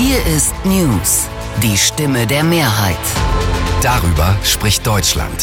Hier ist News, die Stimme der Mehrheit. Darüber spricht Deutschland.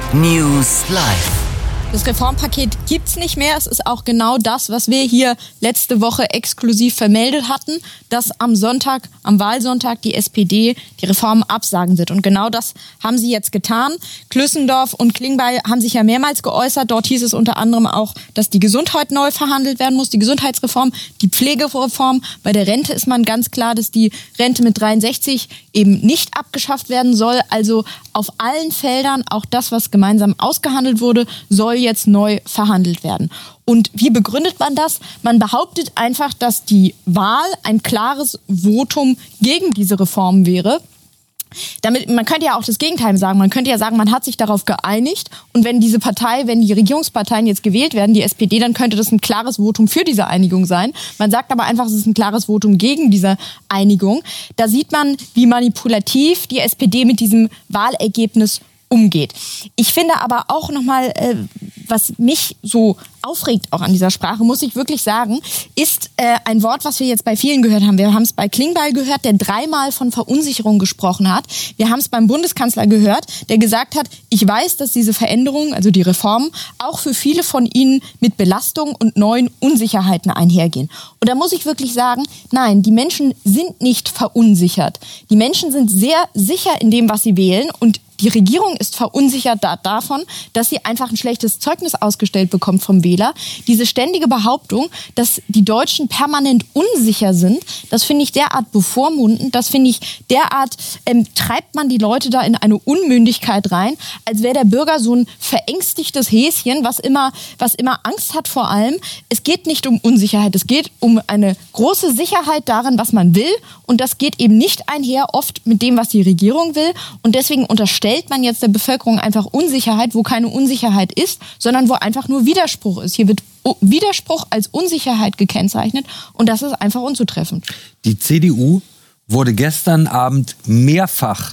News Live. Das Reformpaket gibt's nicht mehr. Es ist auch genau das, was wir hier letzte Woche exklusiv vermeldet hatten, dass am Sonntag, am Wahlsonntag, die SPD die Reform absagen wird. Und genau das haben sie jetzt getan. Klüssendorf und Klingbeil haben sich ja mehrmals geäußert. Dort hieß es unter anderem auch, dass die Gesundheit neu verhandelt werden muss, die Gesundheitsreform, die Pflegereform. Bei der Rente ist man ganz klar, dass die Rente mit 63 eben nicht abgeschafft werden soll. Also auf allen Feldern, auch das, was gemeinsam ausgehandelt wurde, soll jetzt neu verhandelt werden. Und wie begründet man das? Man behauptet einfach, dass die Wahl ein klares Votum gegen diese Reform wäre. Damit, man könnte ja auch das Gegenteil sagen. Man könnte ja sagen, man hat sich darauf geeinigt. Und wenn diese Partei, wenn die Regierungsparteien jetzt gewählt werden, die SPD, dann könnte das ein klares Votum für diese Einigung sein. Man sagt aber einfach, es ist ein klares Votum gegen diese Einigung. Da sieht man, wie manipulativ die SPD mit diesem Wahlergebnis umgeht. Ich finde aber auch nochmal, was mich so aufregt auch an dieser Sprache, muss ich wirklich sagen, ist ein Wort, was wir jetzt bei vielen gehört haben. Wir haben es bei Klingbeil gehört, der 3-mal von Verunsicherung gesprochen hat. Wir haben es beim Bundeskanzler gehört, der gesagt hat, ich weiß, dass diese Veränderungen, also die Reformen, auch für viele von Ihnen mit Belastungen und neuen Unsicherheiten einhergehen. Und da muss ich wirklich sagen, nein, die Menschen sind nicht verunsichert. Die Menschen sind sehr sicher in dem, was sie wählen, und die Regierung ist verunsichert davon, dass sie einfach ein schlechtes Zeugnis ausgestellt bekommt vom Wähler. Diese ständige Behauptung, dass die Deutschen permanent unsicher sind, das finde ich derart bevormundend, das finde ich derart, treibt man die Leute da in eine Unmündigkeit rein, als wäre der Bürger so ein verängstigtes Häschen, was immer Angst hat vor allem. Es geht nicht um Unsicherheit, es geht um eine große Sicherheit darin, was man will, und das geht eben nicht einher oft mit dem, was die Regierung will, und deswegen unterstellt man jetzt der Bevölkerung einfach Unsicherheit, wo keine Unsicherheit ist, sondern wo einfach nur Widerspruch ist. Hier wird Widerspruch als Unsicherheit gekennzeichnet, und das ist einfach unzutreffend. Die CDU wurde gestern Abend mehrfach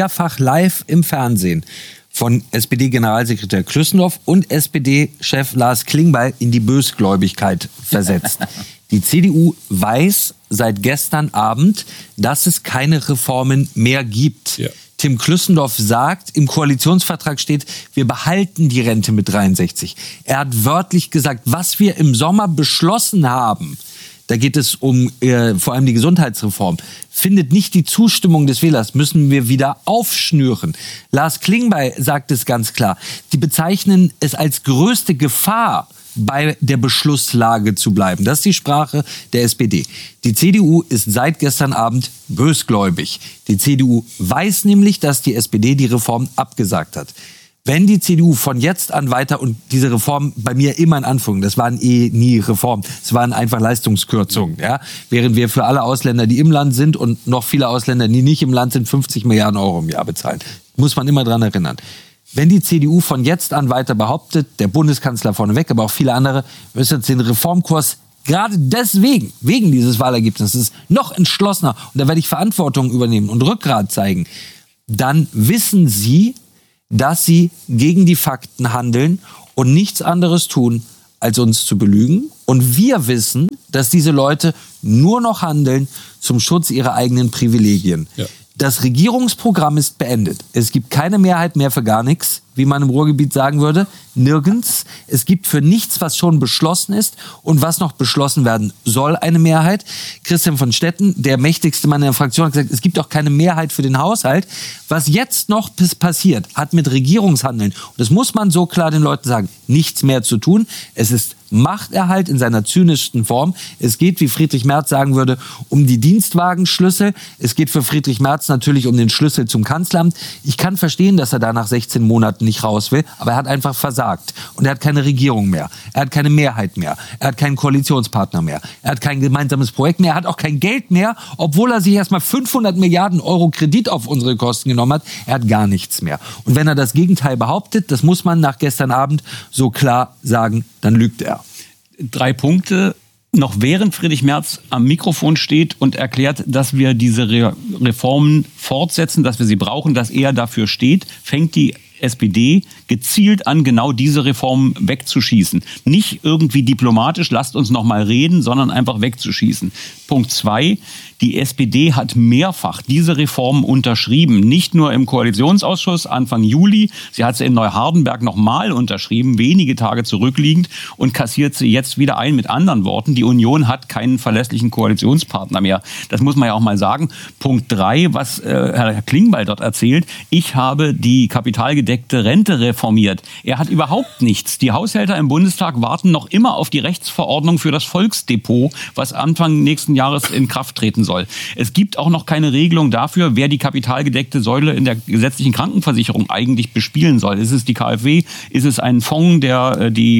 live im Fernsehen von SPD-Generalsekretär Klüssendorf und SPD-Chef Lars Klingbeil in die Bösgläubigkeit versetzt. Die CDU weiß seit gestern Abend, dass es keine Reformen mehr gibt. Ja. Tim Klüssendorf sagt, im Koalitionsvertrag steht, wir behalten die Rente mit 63. Er hat wörtlich gesagt, was wir im Sommer beschlossen haben, da geht es um vor allem die Gesundheitsreform, findet nicht die Zustimmung des Wählers, müssen wir wieder aufschnüren. Lars Klingbeil sagt es ganz klar. Die bezeichnen es als größte Gefahr, bei der Beschlusslage zu bleiben. Das ist die Sprache der SPD. Die CDU ist seit gestern Abend bösgläubig. Die CDU weiß nämlich, dass die SPD die Reform abgesagt hat. Wenn die CDU von jetzt an weiter, und diese Reform bei mir immer in Anführung, das waren nie Reformen, es waren einfach Leistungskürzungen. Ja? Während wir für alle Ausländer, die im Land sind, und noch viele Ausländer, die nicht im Land sind, 50 Milliarden Euro im Jahr bezahlen. Muss man immer dran erinnern. Wenn die CDU von jetzt an weiter behauptet, der Bundeskanzler vorneweg, aber auch viele andere, müssen jetzt den Reformkurs gerade deswegen, wegen dieses Wahlergebnisses, noch entschlossener, und da werde ich Verantwortung übernehmen und Rückgrat zeigen, dann wissen sie, dass sie gegen die Fakten handeln und nichts anderes tun, als uns zu belügen. Und wir wissen, dass diese Leute nur noch handeln zum Schutz ihrer eigenen Privilegien. Ja. Das Regierungsprogramm ist beendet. Es gibt keine Mehrheit mehr für gar nichts, wie man im Ruhrgebiet sagen würde. Nirgends. Es gibt für nichts, was schon beschlossen ist und was noch beschlossen werden soll, eine Mehrheit. Christian von Stetten, der mächtigste Mann in der Fraktion, hat gesagt, es gibt auch keine Mehrheit für den Haushalt. Was jetzt noch passiert, hat mit Regierungshandeln, und das muss man so klar den Leuten sagen, nichts mehr zu tun. Es ist Machterhalt in seiner zynischsten Form. Es geht, wie Friedrich Merz sagen würde, um die Dienstwagenschlüssel. Es geht für Friedrich Merz natürlich um den Schlüssel zum Kanzleramt. Ich kann verstehen, dass er da nach 16 Monaten nicht raus will, aber er hat einfach versagt. Und er hat keine Regierung mehr. Er hat keine Mehrheit mehr. Er hat keinen Koalitionspartner mehr. Er hat kein gemeinsames Projekt mehr. Er hat auch kein Geld mehr, obwohl er sich erstmal 500 Milliarden Euro Kredit auf unsere Kosten genommen hat. Er hat gar nichts mehr. Und wenn er das Gegenteil behauptet, das muss man nach gestern Abend so klar sagen, dann lügt er. 3 Punkte. Noch während Friedrich Merz am Mikrofon steht und erklärt, dass wir diese Reformen fortsetzen, dass wir sie brauchen, dass er dafür steht, fängt die SPD gezielt an, genau diese Reform wegzuschießen. Nicht irgendwie diplomatisch, lasst uns noch mal reden, sondern einfach wegzuschießen. Punkt 2, die SPD hat mehrfach diese Reformen unterschrieben. Nicht nur im Koalitionsausschuss Anfang Juli, sie hat sie in Neuhardenberg nochmal unterschrieben, wenige Tage zurückliegend, und kassiert sie jetzt wieder ein. Mit anderen Worten, die Union hat keinen verlässlichen Koalitionspartner mehr. Das muss man ja auch mal sagen. Punkt 3, was Herr Klingbeil dort erzählt, ich habe die kapitalgedeckte Rente reformiert. Er hat überhaupt nichts. Die Haushälter im Bundestag warten noch immer auf die Rechtsverordnung für das Volksdepot, was Anfang nächsten Jahres in Kraft treten soll. Es gibt auch noch keine Regelung dafür, wer die kapitalgedeckte Säule in der gesetzlichen Krankenversicherung eigentlich bespielen soll. Ist es die KfW? Ist es ein Fonds, der die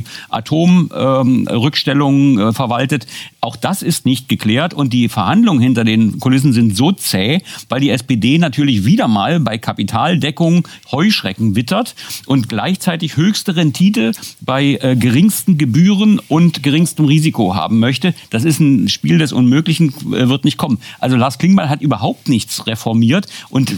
Atomrückstellungen verwaltet? Auch das ist nicht geklärt, und die Verhandlungen hinter den Kulissen sind so zäh, weil die SPD natürlich wieder mal bei Kapitaldeckung Heuschrecken wittert und gleichzeitig höchste Rendite bei geringsten Gebühren und geringstem Risiko haben möchte. Das ist ein Spiel des Unmöglichen, wird nicht kommen. Also Lars Klingbeil hat überhaupt nichts reformiert, und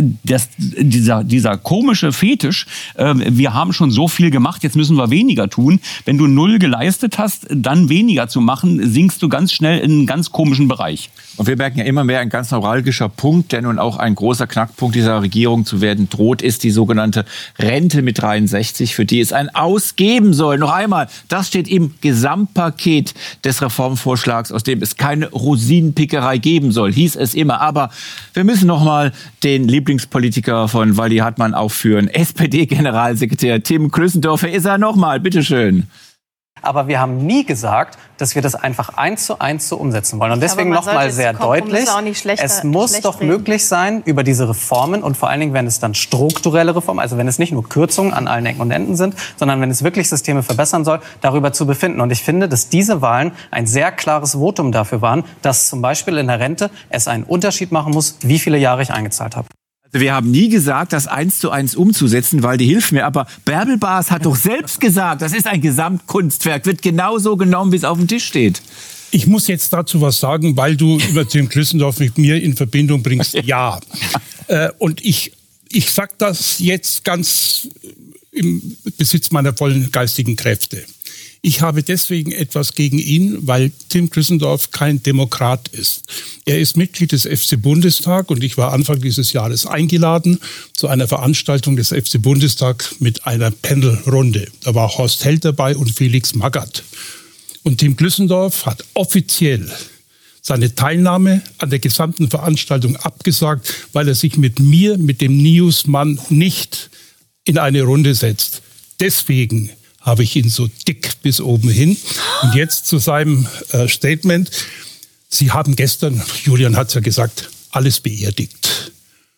dieser komische Fetisch, wir haben schon so viel gemacht, jetzt müssen wir weniger tun. Wenn du 0 geleistet hast, dann weniger zu machen, sinkst du ganz schnell in einen ganz komischen Bereich. Und wir merken ja immer mehr, ein ganz neuralgischer Punkt, der nun auch ein großer Knackpunkt dieser Regierung zu werden droht, ist die sogenannte Rente mit 63, für die es ein Aus geben soll. Noch einmal, das steht im Gesamtpaket des Reformvorschlags, aus dem es keine Rosinenpickerei geben soll, hieß es immer. Aber wir müssen noch mal den Lieblingspolitiker von Waldi Hartmann aufführen. SPD-Generalsekretär Tim Klüssendorf, ist er noch mal, bitteschön. Aber wir haben nie gesagt, dass wir das einfach 1:1 so umsetzen wollen. Und deswegen nochmal sehr deutlich, es muss doch möglich sein, über diese Reformen, und vor allen Dingen, wenn es dann strukturelle Reformen, also wenn es nicht nur Kürzungen an allen Ecken und Enden sind, sondern wenn es wirklich Systeme verbessern soll, darüber zu befinden. Und ich finde, dass diese Wahlen ein sehr klares Votum dafür waren, dass zum Beispiel in der Rente es einen Unterschied machen muss, wie viele Jahre ich eingezahlt habe. Wir haben nie gesagt, das 1:1 umzusetzen, weil die hilft mir. Aber Bärbel Baas hat doch selbst gesagt, das ist ein Gesamtkunstwerk, wird genauso genommen, wie es auf dem Tisch steht. Ich muss jetzt dazu was sagen, weil du über Tim Klüssendorf mit mir in Verbindung bringst. Ja. Und ich sage das jetzt ganz im Besitz meiner vollen geistigen Kräfte. Ich habe deswegen etwas gegen ihn, weil Tim Klüssendorf kein Demokrat ist. Er ist Mitglied des FC-Bundestag, und ich war Anfang dieses Jahres eingeladen zu einer Veranstaltung des FC-Bundestag mit einer Panelrunde. Da war Horst Held dabei und Felix Magath. Und Tim Klüssendorf hat offiziell seine Teilnahme an der gesamten Veranstaltung abgesagt, weil er sich mit mir, mit dem Newsmann, nicht in eine Runde setzt. Deswegen habe ich ihn so dick bis oben hin. Und jetzt zu seinem Statement. Sie haben gestern, Julian hat es ja gesagt, alles beerdigt.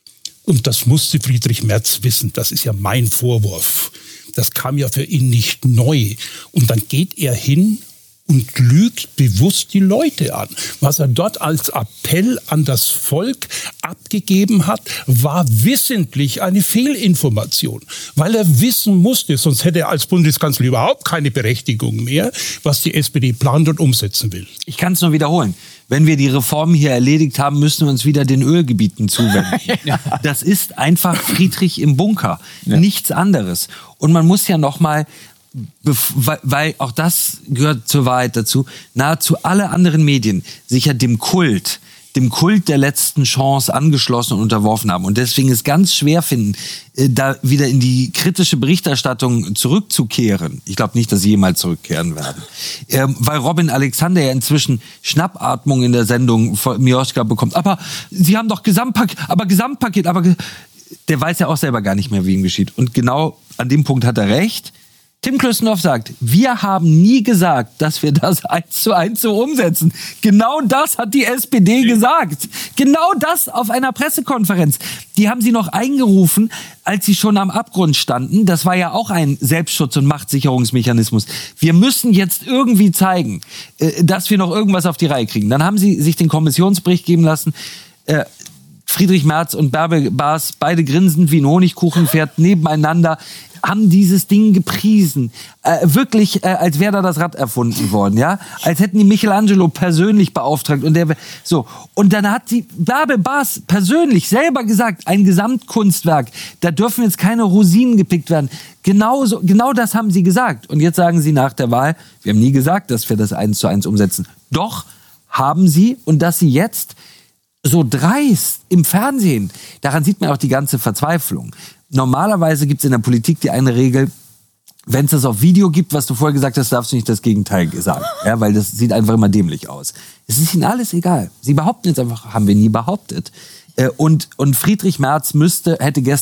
Und das musste Friedrich Merz wissen. Das ist ja mein Vorwurf. Das kam ja für ihn nicht neu. Und dann geht er hin und lügt bewusst die Leute an. Was er dort als Appell an das Volk abgegeben hat, war wissentlich eine Fehlinformation, weil er wissen musste, sonst hätte er als Bundeskanzler überhaupt keine Berechtigung mehr, was die SPD plant und umsetzen will. Ich kann es nur wiederholen. Wenn wir die Reformen hier erledigt haben, müssen wir uns wieder den Ölgebieten zuwenden. Ja. Das ist einfach Friedrich im Bunker, nichts anderes. Und man muss ja noch mal, weil auch das gehört zur Wahrheit dazu, nahezu alle anderen Medien sich ja dem Kult der letzten Chance angeschlossen und unterworfen haben. Und deswegen es ganz schwer finden, da wieder in die kritische Berichterstattung zurückzukehren. Ich glaube nicht, dass sie jemals zurückkehren werden. Weil Robin Alexander ja inzwischen Schnappatmung in der Sendung von Mioschka bekommt. Aber sie haben doch Gesamtpaket, der weiß ja auch selber gar nicht mehr, wie ihm geschieht. Und genau an dem Punkt hat er recht. Tim Klüssendorf sagt, wir haben nie gesagt, dass wir das 1:1 so umsetzen. Genau das hat die SPD gesagt. Genau das auf einer Pressekonferenz. Die haben sie noch eingerufen, als sie schon am Abgrund standen. Das war ja auch ein Selbstschutz- und Machtsicherungsmechanismus. Wir müssen jetzt irgendwie zeigen, dass wir noch irgendwas auf die Reihe kriegen. Dann haben sie sich den Kommissionsbericht geben lassen. Friedrich Merz und Bärbel Baas, beide grinsend wie ein Honigkuchenpferd nebeneinander. haben dieses Ding gepriesen. Wirklich, als wäre da das Rad erfunden worden, ja? Als hätten die Michelangelo persönlich beauftragt und Und dann hat die Bärbel Baas persönlich selber gesagt, ein Gesamtkunstwerk, da dürfen jetzt keine Rosinen gepickt werden. Genau das haben sie gesagt. Und jetzt sagen sie nach der Wahl, wir haben nie gesagt, dass wir das 1:1 umsetzen. Doch haben sie, und dass sie jetzt so dreist im Fernsehen, daran sieht man auch die ganze Verzweiflung. Normalerweise gibt es in der Politik die eine Regel, wenn es das auf Video gibt, was du vorher gesagt hast, darfst du nicht das Gegenteil sagen. Ja, weil das sieht einfach immer dämlich aus. Es ist ihnen alles egal. Sie behaupten jetzt einfach, haben wir nie behauptet. Und Friedrich Merz müsste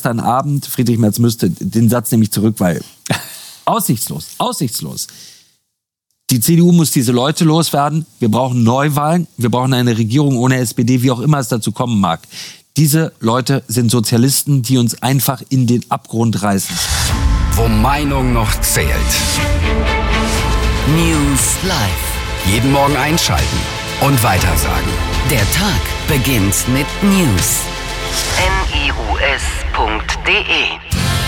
den Satz nämlich zurück, weil aussichtslos. Die CDU muss diese Leute loswerden. Wir brauchen Neuwahlen. Wir brauchen eine Regierung ohne SPD, wie auch immer es dazu kommen mag. Diese Leute sind Sozialisten, die uns einfach in den Abgrund reißen. Wo Meinung noch zählt. News Live. Jeden Morgen einschalten und weitersagen. Der Tag beginnt mit News. news.de